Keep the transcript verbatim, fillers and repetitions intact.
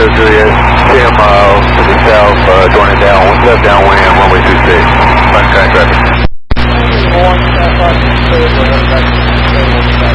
Echo Juliet, ten miles to the south, uh, joining down, left downwind, runway two six. Fine traffic. One,